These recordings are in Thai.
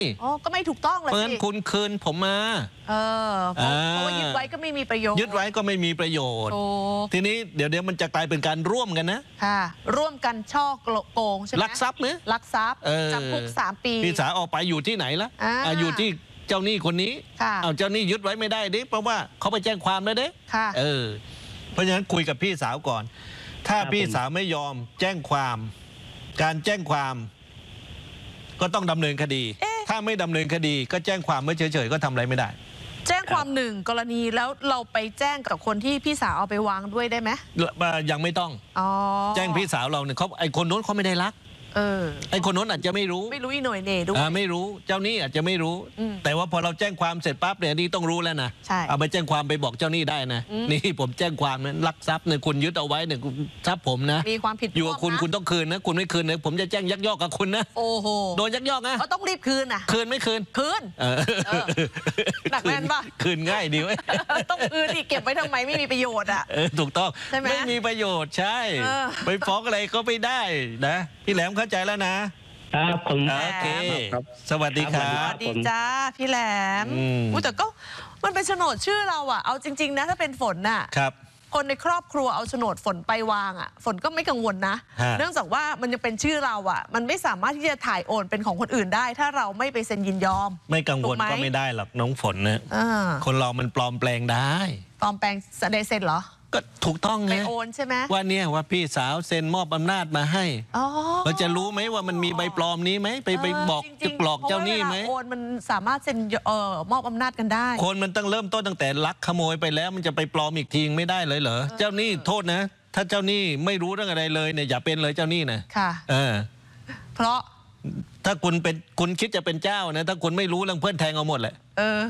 อ๋อก็ไม่ถูกต้องเลยเพราะฉะนั้นคุณคืนผมมาเพราะว่ายึดไว้ก็ไม่มีประโยชน์ยึดไว้ก็ไม่มีประโยชน์ทีนี้เดี๋ยวมันจะกลายเป็นการร่วมกันนะค่ะร่วมกันช่อโกงใช่ไหมลักทรัพย์ไหมลักทรัพย์จำคุก3 ปีพี่สาวออกไปอยู่ที่ไหนละอยู่ที่เจ้าหนี้คนนี้เอาเจ้าหนี้ยึดไว้ไม่ได้ดิเพราะว่าเขาไปแจ้งความแล้วเด้เพราะฉะนั้นคุยกับพี่สาวก่อนถ้าพี่สาวไม่ยอมแจ้งความการแจ้งความก็ต้องดำเนินคดีถ้าไม่ดำเนินคดีก็แจ้งความไม่เฉยๆก็ทำอะไรไม่ได้แจ้งความ1 กรณีแล้วเราไปแจ้งกับคนที่พี่สาวเอาไปวางด้วยได้ไหมยังไม่ต้องแจ้งพี่สาวเราเนี่ยเขาไอคนโน้นเขาไม่ได้รักไอคนโน้นอาจจะไม่รู้อีหน่อยเน่ด้วยไม่รู้เจ้าหนี้อาจจะไม่รู้แต่ว่าพอเราแจ้งความเสร็จปั๊บเนี่ยนี่ต้องรู้แล้วนะเอาไปแจ้งความไปบอกเจ้าหนี้ได้นะนี่ผมแจ้งความนั้นลักทรัพย์เนี่ยคุณยึดเอาไว้เนี่ยทรัพย์ผมนะมีความผิดอยู่กับคุณต้องคืนนะคุณไม่คืนเนี่ยผมจะแจ้งยักยอกกับคุณนะโอ้โหโดนยักยอกนะเขาต้องรีบคืนนะคืนไม่คืนหนักแน่นป่ะคืนง่ายดีไหมต้องคืนอีกเก็บไว้ทำไมไม่มีประโยชน์อ่ะถูกต้องไม่มีประโยชน์ใช่ไปฟ้องอะไรก็ไม่ได้นะพี่แหลมเข้าใจแล้วนะครับผมโอเคสวัสดีครับสวัสดีจ้าพี่แหลมแต่ก็มันเป็นโฉนดชื่อเราอ่ะเอาจริงๆนะถ้าเป็นฝนน่ะครับคนในครอบครัวเอาโฉนดฝนไปวางอ่ะฝนก็ไม่กังวลนะเนื่องจากว่ามันยังเป็นชื่อเราอ่ะมันไม่สามารถที่จะถ่ายโอนเป็นของคนอื่นได้ถ้าเราไม่ไปเซ็นยินยอมไม่กังวลก็ไม่ได้หรอกน้องฝนนะคนเรามันปลอมแปลงได้ปลอมแปลงได้เซ็นเหรอก็ถูกต้องไงไปโอนใช่ไหมว่าเนี่ยว่าพี่สาวเซ็นมอบอำนาจมาให้เราจะรู้ไหมว่ามันมีใบปลอมนี้ไหมไปบอกจะปลอกเจ้าหนี้ไหมโอนมันสามารถเซ็นมอบอำนาจกันได้คนมันต้องเริ่มต้นตั้งแต่ลักขโมยไปแล้วมันจะไปปลอมอีกทีไม่ได้เลยเหรอเจ้าหนี้โทษนะถ้าเจ้าหนี้ไม่รู้เรื่องอะไรเลยเนี่ยอย่าเป็นเลยเจ้าหนี้นะค่ะเพราะถ้าคุณคิดจะเป็นเจ้านะถ้าคุณไม่รู้เรื่องเพื่อนแทงเอาหมดแหละ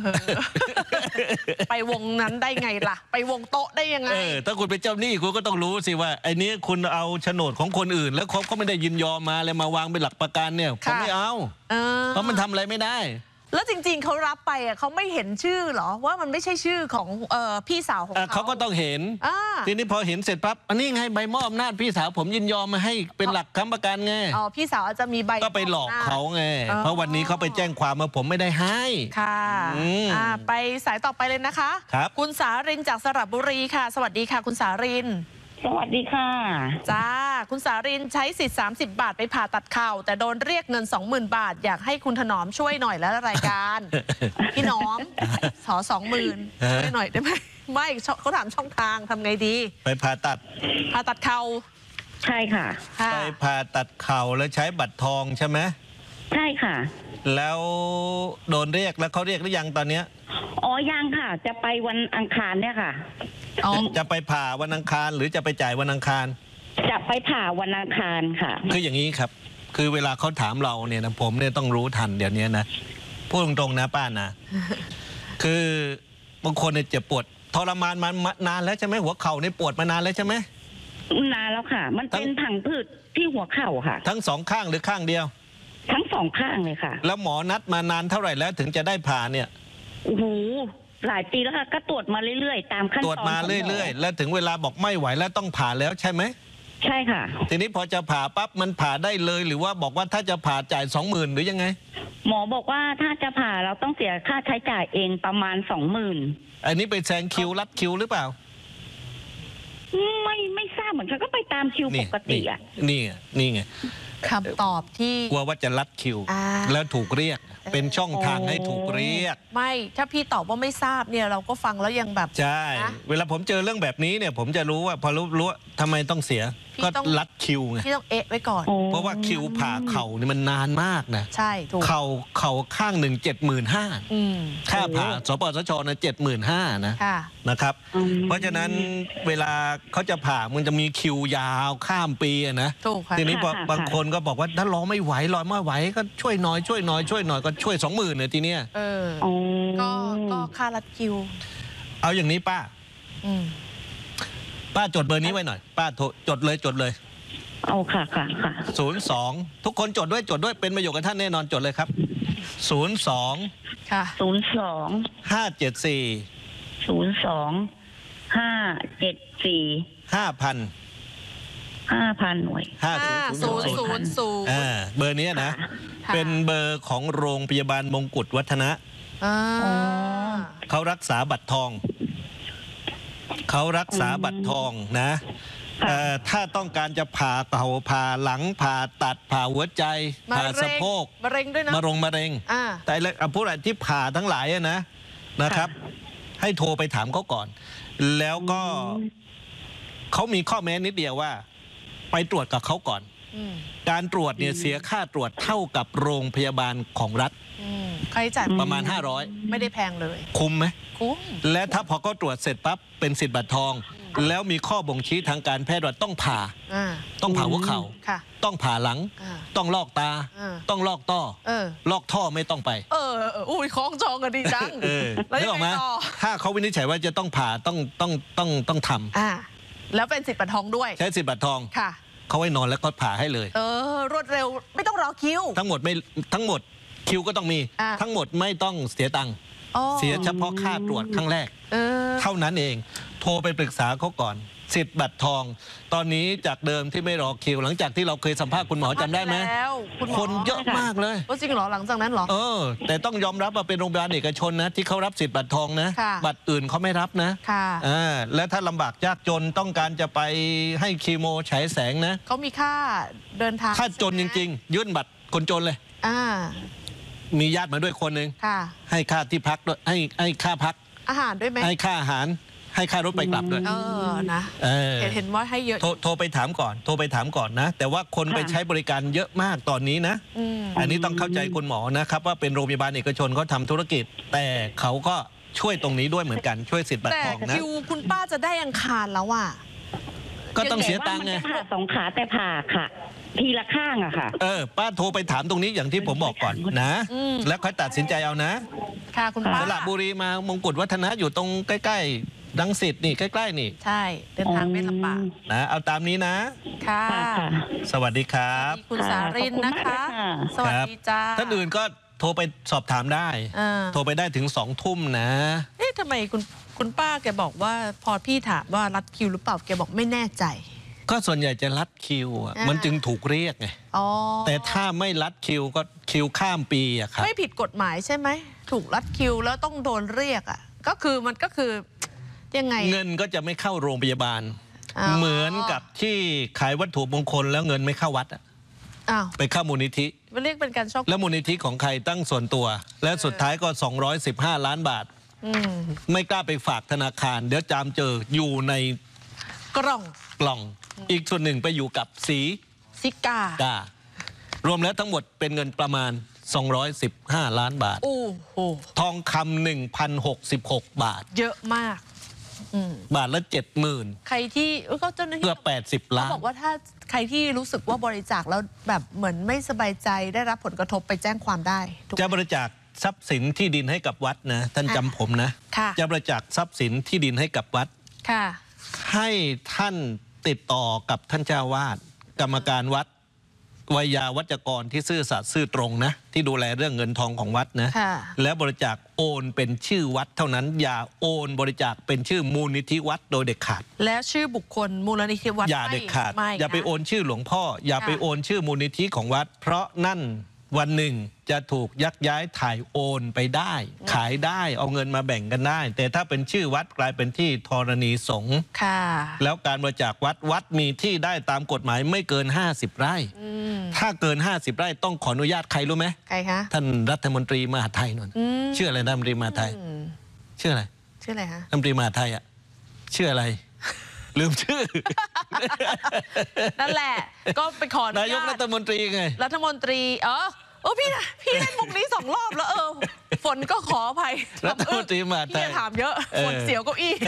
ไปวงนั้นได้ไงล่ะไปวงโต๊ะได้ยังไงถ้าคุณเป็นเจ้าหนี้คุณก็ต้องรู้สิว่าไอ้นี้คุณเอาโฉนดของคนอื่นแล้วเขาไม่ได้ยินยอมมาเลยมาวางเป็นหลักประกันเนี่ยผมไม่เอาเพราะมันทำอะไรไม่ได้แล้วจริงๆเขารับไปเขาไม่เห็นชื่อหรอว่ามันไม่ใช่ชื่อของพี่สาวของเขาก็ต้องเห็นทีนี้พอเห็นเสร็จปั๊บอันนี้ไงใบมอบอำนาจพี่สาวผมยินยอมมาให้เป็นหลักค้ำประกันไงพี่สาวอาจจะมีใบก็ไปหลอกเขาไงเพราะวันนี้เขาไปแจ้งความมาผมไม่ได้ให้ค่ะไปสายต่อไปเลยนะคะครับคุณสารินจากสระบุรีค่ะสวัสดีค่ะคุณสารินสวัสดีค่ะจ้าคุณสารินใช้สิทธิ์30 บาทไปผ่าตัดเข่าแต่โดนเรียกเงิน 20,000 บาทอยากให้คุณถนอมช่วยหน่อยแล้วรายการพี่น้อมขอ 20,000 ช่วยหน่อยได้ไหมไม่เขาถามช่องทางทำไงดีไปผ่าตัดเข่าใช่ค่ะไปผ่าตัดเข่าแล้วใช้บัตรทองใช่ไหมใช่ค่ะแล้วโดนเรียกแล้วเขาเรียกหรือยังตอนเนี้ยยังค่ะจะไปวันอังคารเนี่ยค่ะจะไปผ่าวันอังคารหรือจะไปจ่ายวันอังคารจะไปผ่าวันอังคารค่ะคืออย่างนี้ครับคือเวลาเขาถามเราเนี่ยนะผมเนี่ยต้องรู้ทันเดี๋ยวนี้นะพูดตรงๆนะป้านะคือบางคนเนี่ยเจ็บปวดทรมานมานานแล้วใช่ไหมหัวเข่าเนี่ยปวดมานานแล้วใช่ไหมนานแล้วค่ะมันเป็นผังผืดที่หัวเข่าค่ะทั้งสองข้างหรือข้างเดียวทั้งสองข้างเลยค่ะแล้วหมอนัดมานานเท่าไหร่แล้วถึงจะได้ผ่าเนี่ยโอ้โหหลายปีแล้วค่ะก็ตรวจมาเรื่อยๆตามขั้นตอนตรวจมาเรื่อยๆแล้วถึงเวลาบอกไม่ไหวแล้วต้องผ่าแล้วใช่ไหมใช่ค่ะทีนี้พอจะผ่าปั๊บมันผ่าได้เลยหรือว่าบอกว่าถ้าจะผ่าจ่าย 20,000หรือยังไงหมอบอกว่าถ้าจะผ่าเราต้องเสียค่าใช้จ่ายเองประมาณ 20,000 อันนี้ไปแซงคิวรัดคิวหรือเปล่าไม่ทราบเหมือนกันก็ไปตามคิวปกติอ่ะนี่ไงคำตอบที่กลัวว่าจะรัดคิวแล้วถูกเรียกเป็นช่องทางให้ถูกเรียกไม่ถ้าพี่ตอบว่าไม่ทราบเนี่ยเราก็ฟังแล้วยังแบบใช่เวลาผมเจอเรื่องแบบนี้เนี่ยผมจะรู้ว่าพอรู้ทำไมต้องเสียก็รัดคิวไงพี่ต้องไว้ก่อนเพราะว่าคิวผ่าเข่านี่มันนานมากนะใช่ถูกเข่าข้างหนึ่ง75,000ค่าผ่าสปสชนะ75,000นะครับเพราะฉะนั้นเวลาเขาจะผ่ามันจะมีคิวยาวข้ามปีนะทีนี้บางคนก็บอกว่าถ้ารอไม่ไหวก็ช่วยหน่อยก็ช่วย 20,000เนี่ยทีเนี้ยก็ค่ารัดคิวเอาอย่างนี้ป้าจดเบอร์นี้ไว้หน่อยป้าจดเลยเอาค่ะ 02ทุกคนจดด้วยเป็นประโยชน์กับท่านแน่นอนจดเลยครับ02 ค่ะ 574 5,000 5,000 หน่วย 5000 เบอร์นี้นะค่ะเป็นเบอร์ของโรงพยาบาลมงกุฎวัฒนะอ่าเขารักษาบัตรทอง เขารักษาบัตรทองนะ ถ้าต้องการจะผ่าเข่าผ่าหลังผ่าตัดผ่าหัวใจผ่าสะโพกมะเร็งด้วยนะมะเร็งอ่าแต่พวกอะไรที่ผ่าทั้งหลายนะครับ ให้โทรไปถามเขาก่อน แล้วก็เขามีข้อแม้นิดเดียวว่า ไปตรวจกับเขาก่อน การตรวจเนี่ยเสียค่าตรวจเท่ากับโรงพยาบาลของรัฐใครจ่ายประมาณไม่ได้แพงเลย 500 คุ้มไหมคุ้มและถ้าพอเขาตรวจเสร็จปั๊บเป็นสิทธิ์บัตรทอง แล้วมีข้อบ่งชี้ทางการแพทย์ว่าต้องผ่า ต้องผ่าหัวเข่าค่ะต้องผ่าหลัง ต้องลอกตา ต้องลอกต้อ ลอกท่อไม่ต้องไปอุ้ยคล้องจองกันดีจังแล้วนึกยัออง กไงไหมต่อถ้าเขาวินิจฉัยว่าจะต้องผ่าต้องทำแล้วเป็นสิทธิ์บัตรทองด้วยใช้สิทธิ์บัตรทองค่ะเขาไว้นอนแล้วก็ผ่าให้เลยรวดเร็วไม่ต้องรอคิวทั้งหมดคิวก็ต้องมี ทั้งหมดไม่ต้องเสียตังค์ เสียเฉพาะค่าตรวจครั้งแรก เท่านั้นเอง โทรไปปรึกษาเขาก่อน สิทธิ์บัตรทอง ตอนนี้จากเดิมที่ไม่รอคิว หลังจากที่เราเคยสัมภาษณ์คุณหมอจำได้ไหมแล้วคุณหมอคนเยอะมากเลยจริงเหรอหลังจากนั้นเหรอแต่ต้องยอมรับว่าเป็นโรงพยาบาลเอกชนนะที่เขารับสิทธิ์บัตรทองนะค่ะบัตรอื่นเขาไม่รับนะค่ะและถ้าลำบากยากจนต้องการจะไปให้คีโมฉายแสงนะเขามีค่าเดินทางถ้าจนจริงๆยื่นบัตรคนจนเลย มีญาติมาด้วยคนหนึ่งค่ะให้ค่าที่พักด้วยให้ค่าพักอาหารด้วยไหมให้ค่าอาหาร ให้ค่ารถไปกลับด้วยนะ เห็นว่าให้เยอะโทรไปถามก่อนนะ แต่ว่าคนไปใช้บริการเยอะมากตอนนี้นะ อันนี้ต้องเข้าใจคุณหมอนะครับว่าเป็นโรงพยาบาลเอกชนเขาทำธุรกิจ แต่เขาก็ช่วยตรงนี้ด้วยเหมือนกันช่วยสิทธิ์บัตรแต่ทองนะคิวคุณป้าจะได้อังคารแล้วอ่ะก็ต้องเสียตังค์ไงมันจะผ่า2 ขาแต่ผ่าค่ะ ทีละข้างอะค่ะป้าโทรไปถามตรงนี้อย่างที่ผมบอกก่อนนะ แล้วค่อยตัดสินใจเอานะค่ะคุณป้าสระบุรีมามงกุฎวัฒนะอยู่ตรงใกล้ๆรังสิตนี่ใกล้ๆนี่ใช่เดินทางไม่ลำบากนะเอาตามนี้นะค่ะสวัสดีครับคุณสารินนะคะ สวัสดีจ้าท่านอื่นก็โทรไปสอบถามได้ โทรไปได้ถึง2 ทุ่มนะทำไมคุณป้าแกบอกว่าพอพี่ถามว่ารัดคิวหรือเปล่าแกบอกไม่แน่ใจก็ส่วนใหญ่จะรัดคิวมันจึงถูกเรียกไงแต่ถ้าไม่รัดคิวก็คิวข้ามปีอะครับไม่ผิดกฎหมายใช่ไหมถูกรัดคิวแล้วต้องโดนเรียกอ่ะก็คือมันก็คือยังไงเงินก็จะไม่เข้าโรงพยาบาล เหมือนกับที่ขายวัตถุมงคลแล้วเงินไม่เข้าวัดอะไปเข้ามูลนิธิมันเรียกเป็นการช่อโกงแล้วมูลนิธิของใครตั้งส่วนตัว และสุดท้ายก็215 ล้านบาทไม่กล้าไปฝากธนาคาร เดี๋ยวจามเจออยู่ในกล่องอีกส่วนหนึ่งไปอยู่กับซิการวมแล้วทั้งหมดเป็นเงินประมาณ215 ล้านบาทโอ้โหทองคำ 1,066 บาทเยอะมากบาทละ 70,000 ใครที่ก็เจ้าหน้าที่เพื่อ80 ล้านเขาบอกว่าถ้าใครที่รู้สึกว่าบริจาคแล้วแบบเหมือนไม่สบายใจได้รับผลกระทบไปแจ้งความได้จะบริจาคทรัพย์สินที่ดินให้กับวัดนะท่านจำผมนะจะบริจาคทรัพย์สินที่ดินให้กับวัดให้ท่านติดต่อกับท่านเจ้าวาดกรรมการวัดวิยาวัจกรที่ซื่อสัตย์ซื่อตรงนะที่ดูแลเรื่องเงินทองของวัดนะแล้วบริจาคโอนเป็นชื่อวัดเท่านั้นอย่าโอนบริจาคเป็นชื่อมูลนิธิวัดโดยเด็ดขาดและชื่อบุคคลมูลนิธิวัดอย่าเด็ดขาดอย่าไปโอนชื่อหลวงพ่ออย่าไปโอนชื่อมูลนิธิของวัดเพราะนั่นวันหนึ่งจะถูกยักย้ายถ่ายโอนไปได้ขายได้เอาเงินมาแบ่งกันได้แต่ถ้าเป็นชื่อวัดกลายเป็นที่ธรณีสงฆ์แล้วการบริจาควัดมีที่ได้ตามกฎหมายไม่เกิน50 ไร่ถ้าเกิน50 ไร่ต้องขออนุญาตใครรู้ไหมใครคะท่านรัฐมนตรีมหาดไทยนนชื่ออะไรรัฐมนตรีมหาดไทยชื่ออะไรฮะรัฐมนตรีมหาดไทยอะชื่ออะไรลืมชื่อนั่นแหละก็ไปขอนายกรัฐมนตรีไงรัฐมนตรีพี่เล่นมุกนี้2 รอบแล้วฝนก็ขออภัยรัฐมนตรีมหาดไทยพี่ถามเยอะฝนเสียวเก้าอี้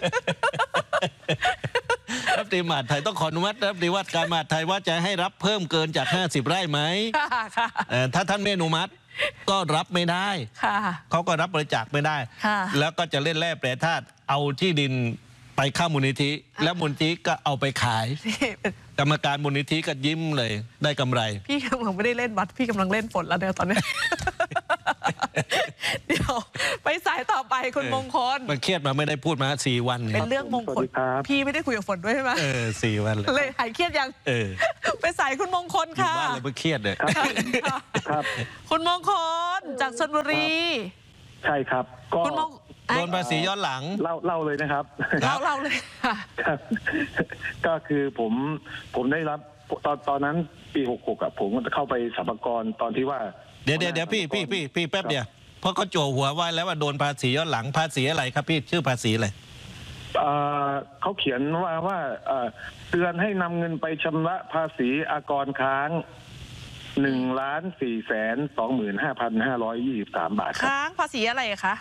รัฐมนตรีมหาดไทยต้องขออนุมัติรัฐมนตรีว่าการมหาดไทยว่าจะให้รับเพิ่มเกินจาก50 ไร่ไหมถ้าท่านไม่อนุมัติก็รับไม่ได้เขาก็รับบริจาคไม่ได้แล้วก็จะเล่นแร่แปรธาตุเอาที่ดินไปเข้ามูลนิธิแล้วมูลนิธิก็เอาไปขายกรรมการมูลนิธิก็ยิ้มเลยได้กำไรพี่กำลังไม่ได้เล่นวัดพี่กำลังเล่นฝนแล้วเนี่ยตอนนี้เดี๋ยวไปสายต่อไปคุณมงคลมันเครียดมาไม่ได้พูดมา4 วันเป็นเรื่องมงคลพี่ไม่ได้คุยกับฝนด้วยใช่ไหม 4 วันเลยหายเครียดยังไปสายคุณมงคลค่ะบ้านเลยเพิ่งเครียดเลยครับคุณมงคลจากชลบุรีใช่ครับก็โดนภาษีย้อนหลังเล่าเลยนะครับเล่าเลยค่ะก็คือผมได้รับตอนนั้นปี66ผมก็เข้าไปสรรพากรตอนที่ว่าเดี๋ยวพี่แป๊บเดียวเพราะเขาโจหัวไว้แล้วว่าโดนภาษีย้อนหลังภาษีอะไรครับพี่ชื่อภาษีอะไรเขาเขียนว่าเตือนให้นำเงินไปชำระภาษีอากรค้าง1,425,523 บาทค้างภาษีอะไรคะ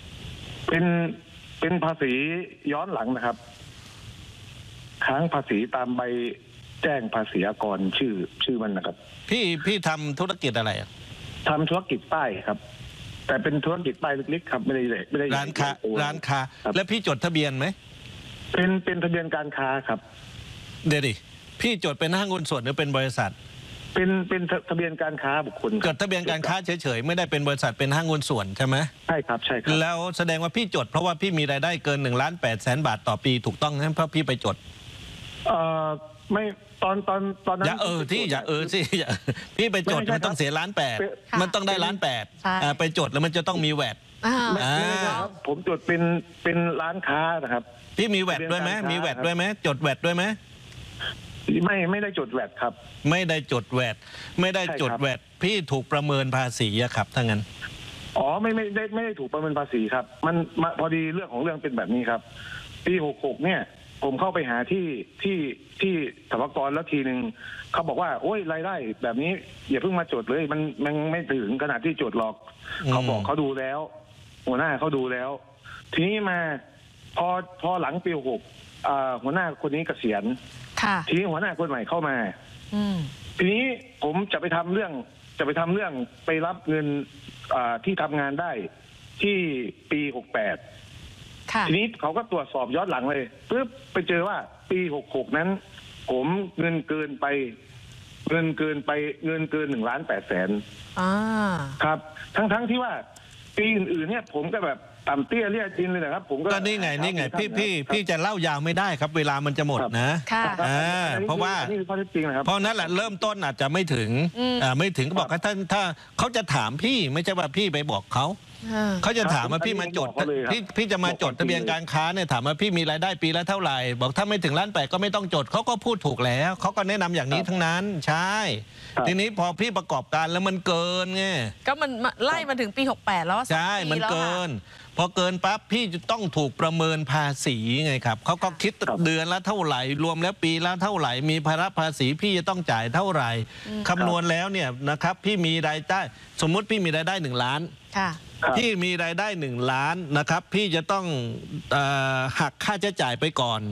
เป็นภาษีย้อนหลังนะครับค้างภาษีตามใบแจ้งภาษีอากรชื่อมันนะครับพี่ทำธุรกิจอะไรทำธุรกิจป้ายครับแต่เป็นธุรกิจป้ายเล็กๆครับไม่ได้ร้านค้าแล้วพี่จดทะเบียนไหมเป็นทะเบียนการค้าครับเดี๋ยวดิพี่จดเป็นห้างหุ้นส่วนหรือเป็นบริษัทเป็นทะเบียนการค้าบุคคลจดทะเบียนการค้าเฉยๆไม่ได้เป็นบริษัทเป็นห้างหุ้นส่วนใช่ไหมใช่ครับแล้วแสดงว่าพี่จดเพราะว่าพี่มีรายได้เกิน1,800,000 บาทต่อปีถูกต้องนั้นเพราะพี่ไปจดไม่ตอนนั้นอย่าสิพี่ไปจดมันต้องเสีย1,800,000มันต้องได้1,800,000ไปจดแล้วมันจะต้องมีแวดผมจดเป็นร้านค้านะครับพี่มีแวดด้วยไหมมีแวดด้วยไหมจดแวดด้วยไหมไม่ได้จดแวดครับไม่ได้จดแวดพี่ถูกประเมินภาษีครับถ้างั้นไม่ได้ถูกประเมินภาษีครับมันพอดีเรื่องของเรื่องเป็นแบบนี้ครับปี66เนี่ยผมเข้าไปหาที่สรรพากรแล้วทีหนึ่งเขาบอกว่าโอ้ยรายได้แบบนี้อย่าเพิ่งมาจดเลยมันไม่ถึงขนาดที่จดหรอกเขาบอกเขาดูแล้วหัวหน้าเขาดูแล้วทีนี้มาพอหลังปี66หัวหน้าคนนี้เกษียณทีนี้หัวหน้าคนใหม่เข้ามาทีนี้ผมจะไปทำเรื่องไปรับเงินที่ทำงานได้ที่ปี68ทีนี้เขาก็ตรวจสอบย้อนหลังเลยปึ๊บไปเจอว่าปี66นั้นผมเงินเกิน1,800,000ครับทั้งที่ว่าปีอื่นๆเนี่ยผมก็แบบต่ำเตี้ยเรียกจินเลยนะครับผมก็นี่ไงพี่จะเล่ายาวไม่ได้ครับเวลามันจะหมดนะเพราะว่าเพราะนั้นแหละเริ่มต้นอาจจะไม่ถึงก็บอกว่าถ้าเขาจะถามพี่ไม่ใช่ว่าพี่ไปบอกเขาจะถามว่าพี่มาจดพี่จะมาจดทะเบียนการค้าเนี่ยถามว่าพี่มีรายได้ปีละเท่าไหร่บอกถ้าไม่ถึง1,800,000ก็ไม่ต้องจดเขาก็พูดถูกแล้วเขาก็แนะนำอย่างนี้ทั้งนั้นใช่ทีนี้พอพี่ประกอบการแล้วมันเกินไงก็มันไล่มาถึงปี68แล้วใช่มันเกินพอเกินปั๊บพี่จะต้องถูกประเมินภาษีไงครับเขาก็คิดเดือนละเท่าไหร่รวมแล้วปีละเท่าไหร่มีภาระภาษีพี่จะต้องจ่ายเท่าไหร่คำนวณแล้วเนี่ยนะครับพี่มีรายได้สมมุติพี่มีรายได้1 ล้านพี่มีรายได้1 ล้านนะครับพี่จะต้องหักค่าใช้จ่ายไปก่อน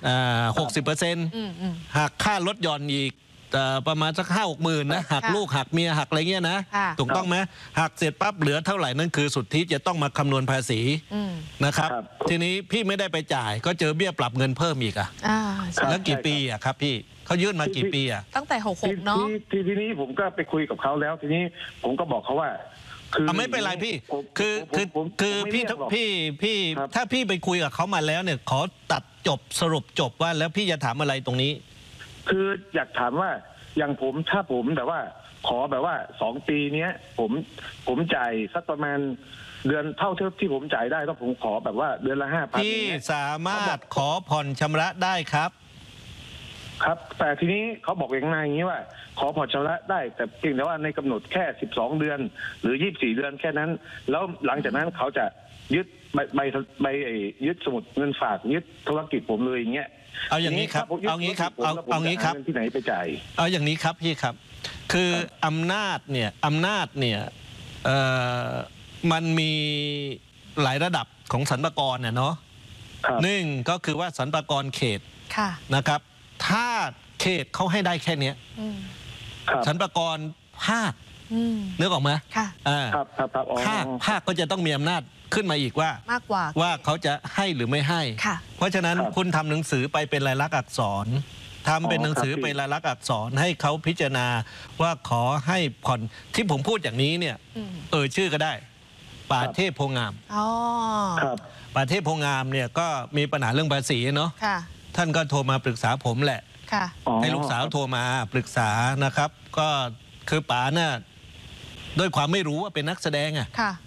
60%หักค่ารถยนต์อีกประมาณสัก5-6 หมื่นนะหักลูกหักเมียหักอะไรเงี้ยนะถูกต้องไหมหักเสร็จปั๊บเหลือเท่าไหร่นั่นคือสุทธิจะต้องมาคำนวณภาษีนะครับทีนี้พี่ไม่ได้ไปจ่ายก็เจอเบี้ยปรับเงินเพิ่มอีกแล้วกี่ปีครับพี่เขายื่นมากี่ปีตั้งแต่66เนาะทีนี้ผมก็ไปคุยกับเขาแล้วทีนี้ผมก็บอกเขาว่าไม่เป็นไรพี่คือพี่ถ้าพี่ไปคุยกับเขามาแล้วเนี่ยขอตัดสรุปจบว่าแล้วพี่จะถามอะไรตรงนี้คืออยากถามว่าอย่างถ้าผมแบบว่าขอแบบว่า2 ปีเนี้ยผมจ่ายสักประมาณเดือนเท่าที่ผมจ่ายได้ก็ผมขอแบบว่าเดือนละ5,000 พี่สามารถขอผ่อนชำระได้ครับแต่ทีนี้เขาบอกอย่างนี้ว่าขอผ่อนชำระได้แต่เพียงแต่ว่าในกำหนดแค่12 เดือนหรือ24 เดือนแค่นั้นแล้วหลังจากนั้นเขาจะยึดใบยึดสมุดเงินฝากยึดธุรกิจผมเลยอย่างเงี้ยเอาอย่างนี้ครับเอางี้ครับที่ไหนไปจ่ายเอาอย่างนี้ครับพี่ครับคืออำนาจเนี่ยมันมีหลายระดับของสรรพากรเนาะ1ก็คือว่าสรรพากรเขตนะครับถ้าเขตเขาให้ได้แค่นี้สรรพากรภาคนึกออกไหมภาคก็จะต้องมีอำนาจขึ้นมาอีกว่าเขาจะให้หรือไม่ให้เพราะฉะนั้นคุณทำหนังสือไปเป็นลายลักษณ์อักษรทำเป็นหนังสือเป็นลายลักษณ์อักษรให้เขาพิจารณาว่าขอให้ผ่อนที่ผมพูดอย่างนี้เนี่ยชื่อก็ได้ป่าเทพโพงามอ๋อครับป่าเทพโพงามเนี่ยก็มีปัญหาเรื่องภาษีเนาะค่ะท่านก็โทรมาปรึกษาผมแหละค่ะอ๋อให้ลูกสาวโทรมาปรึกษานะครับ ก็คือป๋าน่ะด้วยความไม่รู้ว่าเป็นนักแสดงอ่ะค่ะ